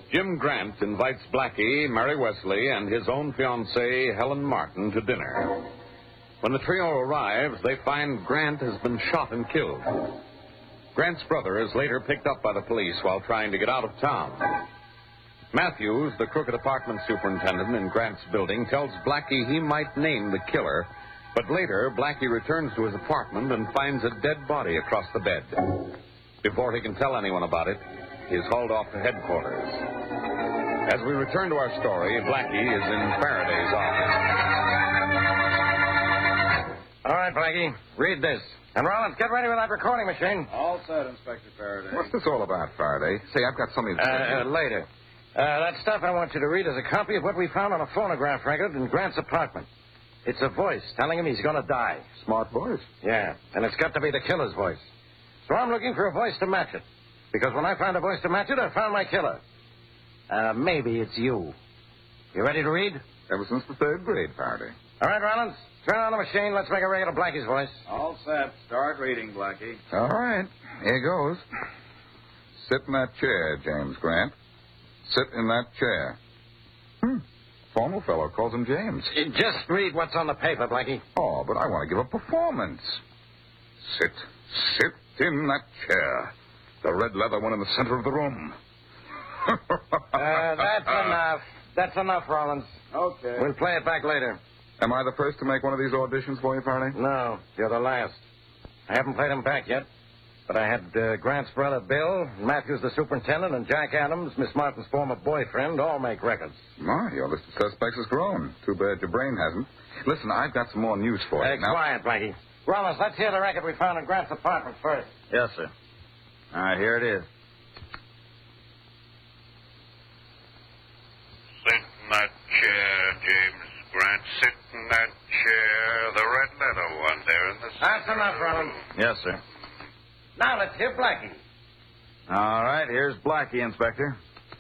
Jim Grant invites Blackie, Mary Wesley, and his own fiancée, Helen Martin, to dinner. When the trio arrives, they find Grant has been shot and killed. Grant's brother is later picked up by the police while trying to get out of town. Matthews, the crooked apartment superintendent in Grant's building, tells Blackie he might name the killer, but later Blackie returns to his apartment and finds a dead body across the bed. Before he can tell anyone about it, he is hauled off to headquarters. As we return to our story, Blackie is in Faraday's office. All right, Blackie, read this. And Rollins, get ready with that recording machine. All set, Inspector Faraday. What's this all about, Faraday? Say, I've got something to tell you. Later. That stuff I want you to read is a copy of what we found on a phonograph record in Grant's apartment. It's a voice telling him he's going to die. Smart voice. Yeah, and it's got to be the killer's voice. So I'm looking for a voice to match it. Because when I find a voice to match it, I found my killer. Maybe it's you. You ready to read? Ever since the third grade, Faraday. All right, Rollins. Turn on the machine. Let's make a regular Blackie's voice. All set. Start reading, Blackie. All right. Here goes. Sit in that chair, James Grant. Sit in that chair. Formal fellow calls him James. Just read what's on the paper, Blackie. Oh, but I want to give a performance. Sit in that chair. The red leather one in the center of the room. That's enough. That's enough, Rollins. Okay. We'll play it back later. Am I the first to make one of these auditions for you, Faraday? No, you're the last. I haven't played them back yet. But I had Grant's brother, Bill, Matthews, the superintendent, and Jack Adams, Miss Martin's former boyfriend, all make records. My, your list of suspects has grown. Too bad your brain hasn't. Listen, I've got some more news for you. Now... Quiet, Blackie. Rollins, let's hear the record we found in Grant's apartment first. Yes, sir. All right, here it is. Sit in that chair, James Grant. Sit in that chair. The red leather one there in the center. That's enough, Rollins. Yes, sir. Now let's hear Blackie. All right, here's Blackie, Inspector.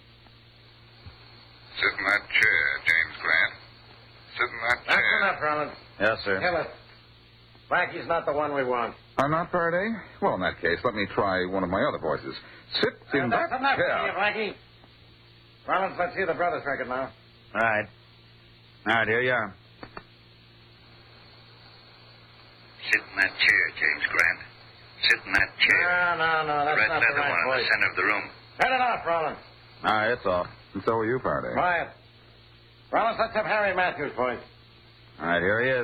Sit in that chair, James Grant. Sit in that chair. That's enough, Rollins. Yes, sir. Kill it. Blackie's not the one we want. I'm not, Faraday? Well, in that case, let me try one of my other voices. Sit in that That's enough chair. for you, Blackie. Rollins, let's hear the brothers' record now. All right, here you are. Sit in that chair, James Grant. Sit in that chair. No, that's Red not the leather right one in voice. the center of the room. Turn it off, Rollins. All right, it's off. And so are you, Faraday. Quiet. Rollins, let's have Harry Matthews' voice. All right, here he is.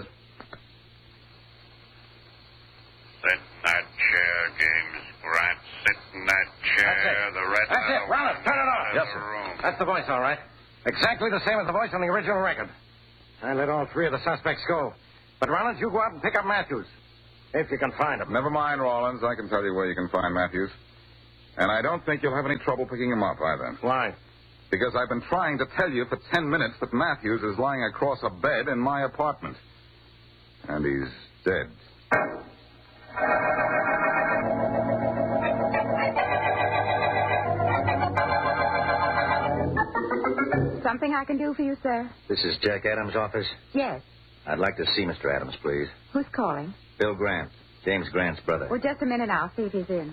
Sit in that chair, James Grant. Sit in that chair. That's it. The red That's leather it. Rollins, turn it off. one in Yes, the sir. room. That's the voice, all right. Exactly the same as the voice on the original record. I let all three of the suspects go. But, Rollins, you go out and pick up Matthews. If you can find him. Never mind, Rawlins. I can tell you where you can find Matthews. And I don't think you'll have any trouble picking him up either. Why? Because I've been trying to tell you for 10 minutes that Matthews is lying across a bed in my apartment. And he's dead. Something I can do for you, sir? This is Jack Adams' office? Yes. I'd like to see Mr. Adams, please. Who's calling? Bill Grant, James Grant's brother. Well, just a minute. I'll see if he's in.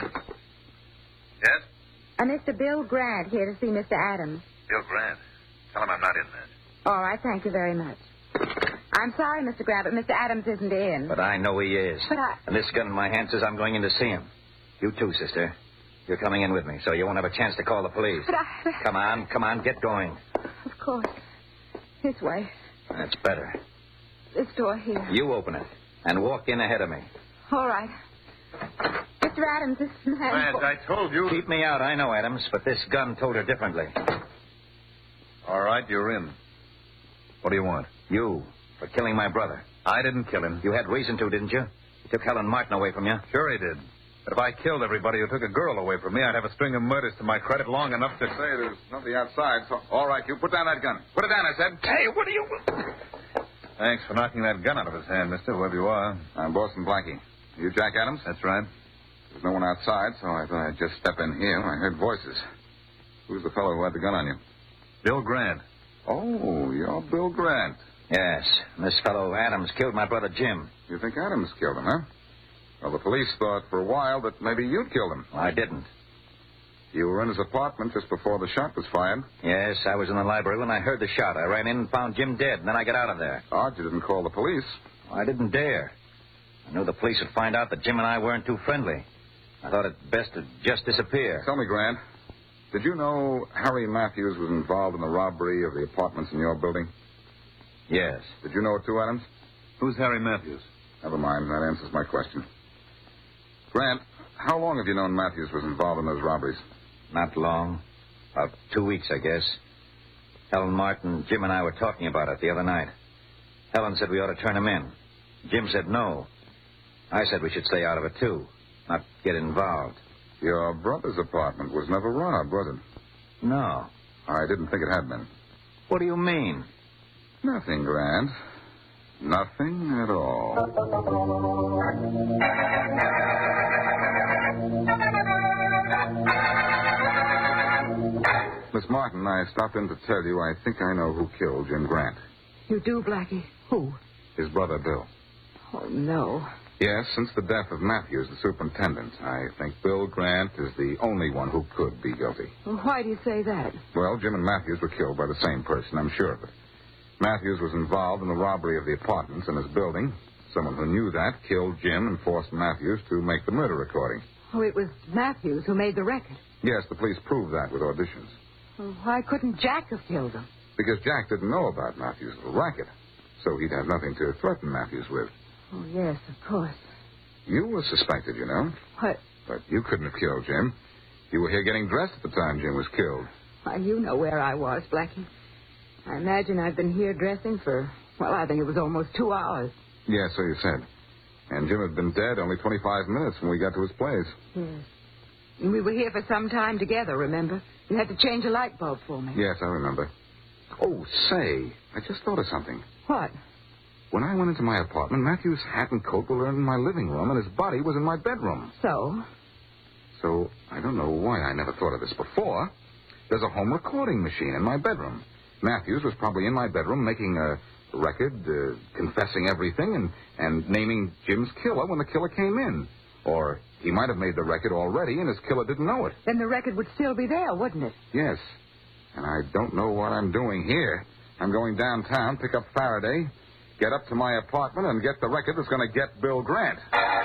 Yes? Mr. Bill Grant here to see Mr. Adams. Bill Grant. Tell him I'm not in there. All right, thank you very much. I'm sorry, Mr. Grant, but Mr. Adams isn't in. But I know he is. But And this gun in my hand says I'm going in to see him. You too, sister. You're coming in with me, so you won't have a chance to call the police. But Come on, get going. Of course. This way. That's better. This door here. You open it and walk in ahead of me. All right. Mr. Adams, this man... Grant, I told you. Keep me out, I know, Adams, but this gun told her differently. All right, you're in. What do you want? You, for killing my brother. I didn't kill him. You had reason to, didn't you? You took Helen Martin away from you. Sure he did. But if I killed everybody who took a girl away from me, I'd have a string of murders to my credit long enough to... Say, there's nobody outside, so... All right, you put down that gun. Put it down, I said. Hey, what are you... Thanks for knocking that gun out of his hand, mister, whoever you are. I'm Boston Blackie. You Jack Adams? That's right. There's no one outside, so I thought I'd just step in here. I heard voices. Who's the fellow who had the gun on you? Bill Grant. Oh, you're Bill Grant. Yes, this fellow Adams killed my brother Jim. You think Adams killed him, huh? Well, the police thought for a while that maybe you'd killed him. I didn't. You were in his apartment just before the shot was fired. Yes, I was in the library when I heard the shot. I ran in and found Jim dead, and then I got out of there. Odd you didn't call the police. I didn't dare. I knew the police would find out that Jim and I weren't too friendly. I thought it best to just disappear. Tell me, Grant, did you know Harry Matthews was involved in the robbery of the apartments in your building? Yes. Did you know it too, Adams? Who's Harry Matthews? Never mind. That answers my question. Grant, how long have you known Matthews was involved in those robberies? Not long. About 2 weeks, I guess. Helen Martin, Jim and I were talking about it the other night. Helen said we ought to turn him in. Jim said no. I said we should stay out of it, too. Not get involved. Your brother's apartment was never robbed, was it? No. I didn't think it had been. What do you mean? Nothing, Grant. Nothing at all. Miss Martin, I stopped in to tell you I think I know who killed Jim Grant. You do, Blackie? Who? His brother, Bill. Oh, no. Yes, since the death of Matthews, the superintendent, I think Bill Grant is the only one who could be guilty. Well, why do you say that? Well, Jim and Matthews were killed by the same person, I'm sure of it. Matthews was involved in the robbery of the apartments in his building. Someone who knew that killed Jim and forced Matthews to make the murder recording. Oh, it was Matthews who made the record. Yes, the police proved that with auditions. Well, why couldn't Jack have killed him? Because Jack didn't know about Matthews' little racket, so he'd have nothing to threaten Matthews with. Oh, yes, of course. You were suspected, you know. What? But you couldn't have killed Jim. You were here getting dressed at the time Jim was killed. Why, you know where I was, Blackie. I imagine I've been here dressing for, well, I think it was almost 2 hours. Yes, so you said. And Jim had been dead only 25 minutes when we got to his place. Yes. And we were here for some time together, remember? You had to change a light bulb for me. Yes, I remember. Oh, say, I just thought of something. What? When I went into my apartment, Matthew's hat and coat were in my living room, and his body was in my bedroom. So? So, I don't know why I never thought of this before. There's a home recording machine in my bedroom. Matthews was probably in my bedroom making a record, confessing everything, and naming Jim's killer when the killer came in. Or he might have made the record already, and his killer didn't know it. Then the record would still be there, wouldn't it? Yes. And I don't know what I'm doing here. I'm going downtown, pick up Faraday, get up to my apartment, and get the record that's going to get Bill Grant.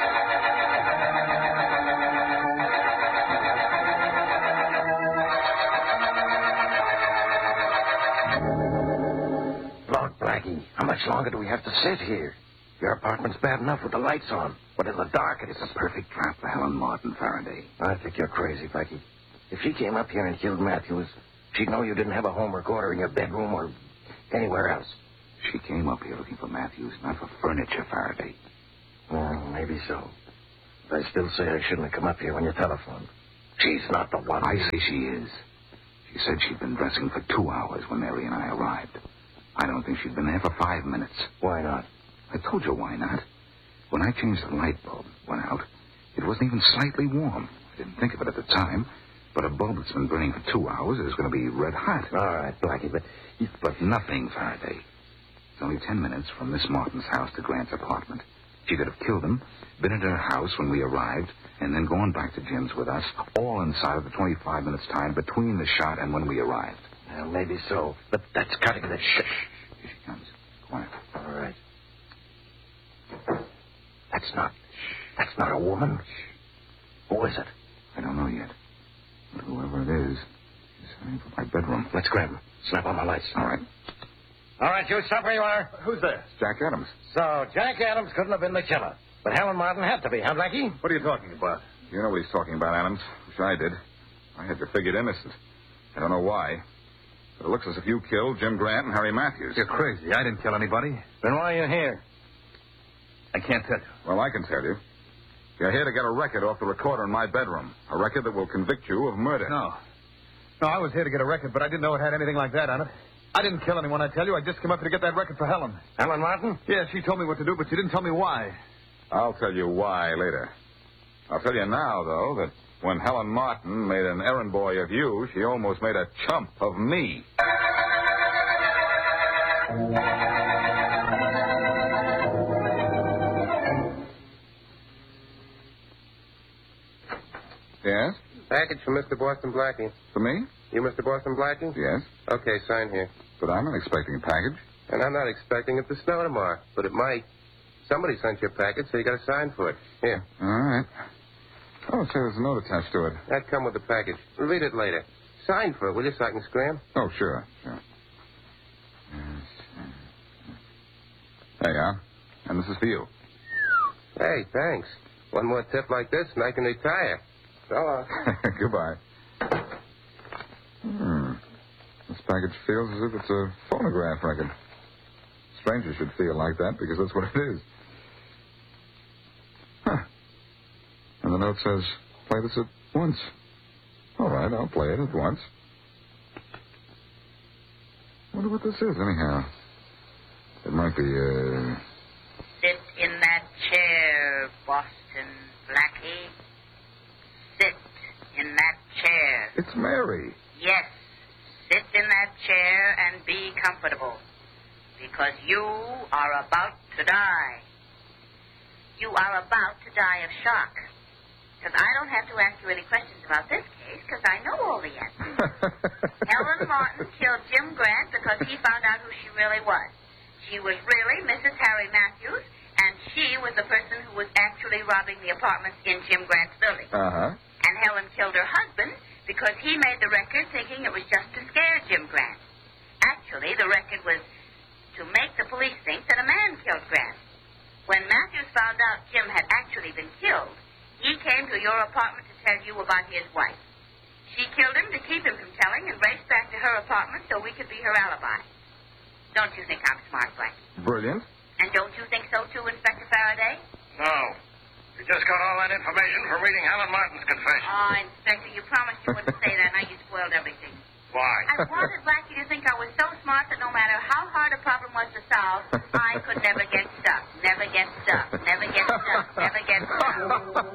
Lord Blackie, how much longer do we have to sit here? Your apartment's bad enough with the lights on, but in the dark it's a perfect trap for Helen Martin, Faraday. I think you're crazy, Blackie. If she came up here and killed Matthews, she'd know you didn't have a home recorder in your bedroom or anywhere else. She came up here looking for Matthews, not for furniture, Faraday. Well, maybe so. But I still say I shouldn't have come up here when you telephoned. She's not the one. I say she is. She said she'd been dressing for 2 hours when Mary and I arrived. I don't think she'd been there for 5 minutes. Why not? I told you why not. When I changed the light bulb, went out, it wasn't even slightly warm. I didn't think of it at the time, but a bulb that's been burning for 2 hours is going to be red hot. All right, Blackie, but nothing, Faraday. It's only 10 minutes from Miss Martin's house to Grant's apartment. She could have killed him, been at her house when we arrived, and then gone back to Jim's with us, all inside of the 25 minutes time between the shot and when we arrived. Well, maybe so, but that's cutting the... Shh. Here she comes. Quiet. All right. That's not a woman. Who is it? I don't know yet. But whoever it is heading for my bedroom. Let's grab him. Snap on the lights. All right. All right, you stop where you are. Who's there? It's Jack Adams. So, Jack Adams couldn't have been the killer. But Helen Martin had to be, huh, Blackie? What are you talking about? You know what he's talking about, Adams. Wish I did. I had you figured innocent. I don't know why. But it looks as if you killed Jim Grant and Harry Matthews. You're crazy. I didn't kill anybody. Then why are you here? I can't tell you. Well, I can tell you. You're here to get a record off the recorder in my bedroom. A record that will convict you of murder. No, I was here to get a record, but I didn't know it had anything like that on it. I didn't kill anyone, I tell you. I just came up here to get that record for Helen. Helen Martin? Yeah, she told me what to do, but she didn't tell me why. I'll tell you why later. I'll tell you now, though, that when Helen Martin made an errand boy of you, she almost made a chump of me. Yes? Package for Mr. Boston Blackie. For me? You Mr. Boston Blackie? Yes. Okay, sign here. But I'm not expecting a package. And I'm not expecting it to snow tomorrow, but it might. Somebody sent you a package, so you got to sign for it. Here. All right. Oh, so there's a note attached to it. That come with the package. We'll read it later. Sign for it, will you, so I can scram? Oh, sure. There you are. And this is for you. Hey, thanks. One more tip like this, and I can retire. So long. Goodbye. This package feels as if it's a phonograph record. Strangers should feel like that because that's what it is. Huh. And the note says, play this at once. All right, I'll play it at once. Wonder what this is, anyhow. It might be, Sit in that chair, Boston Blackie. Sit in that chair. It's Mary. Yes, sit in that chair and be comfortable. Because you are about to die. You are about to die of shock. Because I don't have to ask you any questions about this case, because I know all the answers. Helen Martin killed Jim Grant because he found out who she really was. She was really Mrs. Harry Matthews, and she was the person who was actually robbing the apartments in Jim Grant's building. Uh-huh. And Helen killed her husband because he made the record thinking it was just to scare Jim Grant. Actually, the record was to make the police think that a man killed Grant. When Matthews found out Jim had actually been killed, he came to your apartment to tell you about his wife. She killed him to keep him from telling and raced back to her apartment so we could be her alibi. Don't you think I'm smart, Blackie? Brilliant. And don't you think so, too, Inspector Faraday? No. You just got all that information from reading Helen Martin's confession. Oh, Inspector, you promised you wouldn't say that. Now you spoiled everything. Why? I wanted Blackie to think I was so smart that no matter how hard a problem was to solve, I could never get stuck. Never get stuck. Never get stuck. Never get stuck.